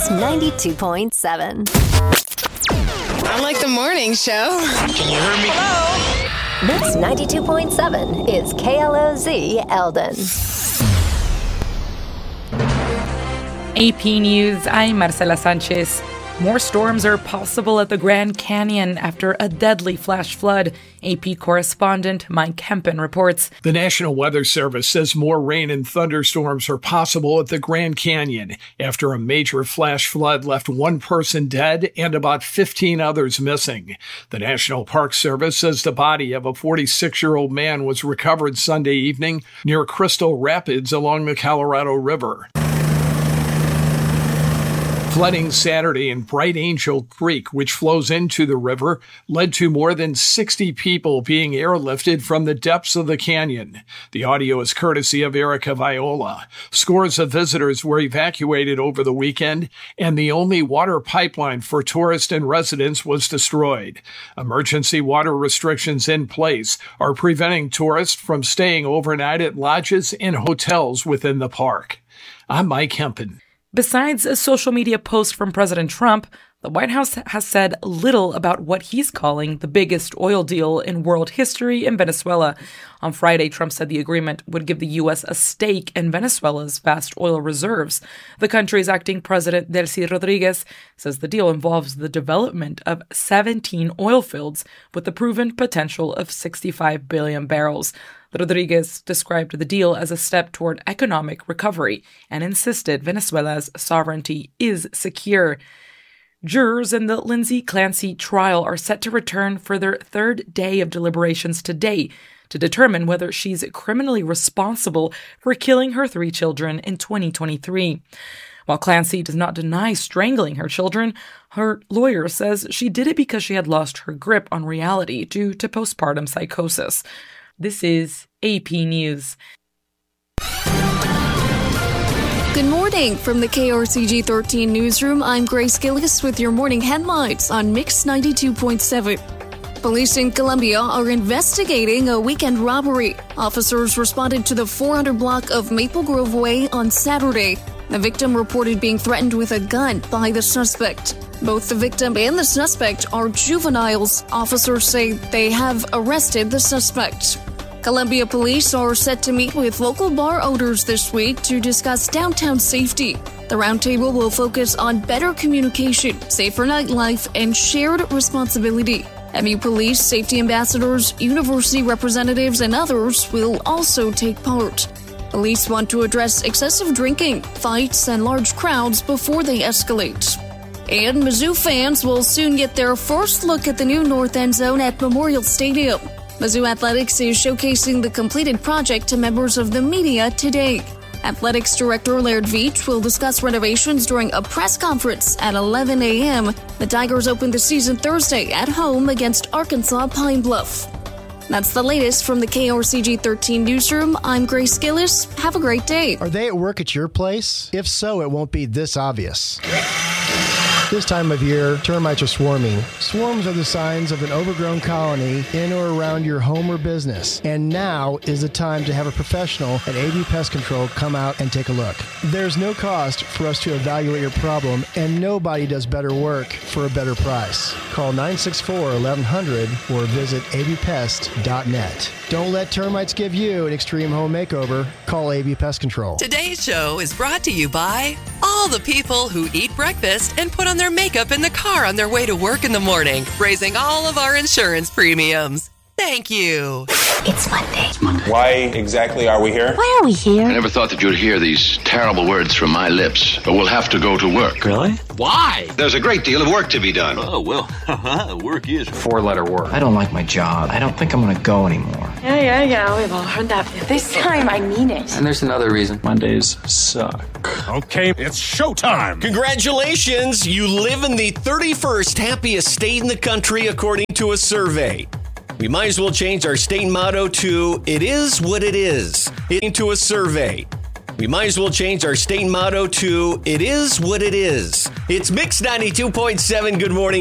Mix 92.7. I like the morning show. Can you hear me? Hello. Mix 92.7 is KLOZ Eldon. AP News, I'm Marcela Sanchez. More storms are possible at the Grand Canyon after a deadly flash flood. AP correspondent Mike Kempen reports. The National Weather Service says more rain and thunderstorms are possible at the Grand Canyon after a major flash flood left one person dead and about 15 others missing. The National Park Service says the body of a 46-year-old man was recovered Sunday evening near Crystal Rapids along the Colorado River. Flooding Saturday in Bright Angel Creek, which flows into the river, led to more than 60 people being airlifted from the depths of the canyon. The audio is courtesy of Erica Viola. Scores of visitors were evacuated over the weekend, and the only water pipeline for tourists and residents was destroyed. Emergency water restrictions in place are preventing tourists from staying overnight at lodges and hotels within the park. I'm Mike Kempen. Besides a social media post from President Trump, the White House has said little about what he's calling the biggest oil deal in world history in Venezuela. On Friday, Trump said the agreement would give the U.S. a stake in Venezuela's vast oil reserves. The country's acting president, Delcy Rodriguez, says the deal involves the development of 17 oil fields with the proven potential of 65 billion barrels. Rodriguez described the deal as a step toward economic recovery and insisted Venezuela's sovereignty is secure. Jurors in the Lindsay Clancy trial are set to return for their third day of deliberations today to determine whether she's criminally responsible for killing her 3 children in 2023. While Clancy does not deny strangling her children, her lawyer says she did it because she had lost her grip on reality due to postpartum psychosis. This is AP News. Good morning from the KRCG 13 newsroom. I'm Grace Gillis with your morning headlines on Mix 92.7. Police in Colombia are investigating a weekend robbery. Officers responded to the 400 block of Maple Grove Way on Saturday. The victim reported being threatened with a gun by the suspect. Both the victim and the suspect are juveniles. Officers say they have arrested the suspect. Columbia police are set to meet with local bar owners this week to discuss downtown safety. The roundtable will focus on better communication, safer nightlife, and shared responsibility. MU police, safety ambassadors, university representatives, and others will also take part. Police want to address excessive drinking, fights, and large crowds before they escalate. And Mizzou fans will soon get their first look at the new north end zone at Memorial Stadium. Mizzou Athletics is showcasing the completed project to members of the media today. Athletics Director Laird Veach will discuss renovations during a press conference at 11 a.m. The Tigers open the season Thursday at home against Arkansas Pine Bluff. That's the latest from the KRCG 13 newsroom. I'm Grace Gillis. Have a great day. Are they at work at your place? If so, it won't be this obvious. This time of year, termites are swarming. Swarms are the signs of an overgrown colony in or around your home or business. And now is the time to have a professional at AV Pest Control come out and take a look. There's no cost for us to evaluate your problem, and nobody does better work for a better price. Call 964-1100 or visit avpest.net. Don't let termites give you an extreme home makeover. Call AV Pest Control. Today's show is brought to you by all the people who eat breakfast and put on their makeup in the car on their way to work in the morning, raising all of our insurance premiums. Thank you. It's Monday. Why exactly are we here? Why are we here? I never thought that you'd hear these terrible words from my lips, but we'll have to go to work. Really? Why? There's a great deal of work to be done. Oh, well, work is 4-letter word. I don't like my job. I don't think I'm going to go anymore. Yeah, we've all heard that. This time, I mean it. And there's another reason. Mondays suck. Okay, it's showtime. Congratulations, you live in the 31st happiest state in the country according to a survey. We might as well change our state motto to, it is what it is. Into a survey. We might as well change our state motto to, it is what it is. It's Mix 92.7. Good morning.